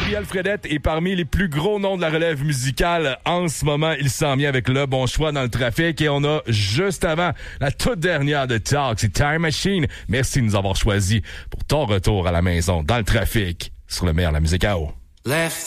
Gabriel Fredette est parmi les plus gros noms de la relève musicale. En ce moment, il s'en vient avec le bon choix dans le trafic. Et on a juste avant la toute dernière de Talk, c'est Time Machine. Merci de nous avoir choisis pour ton retour à la maison dans le trafic sur le meilleur de la musique AO.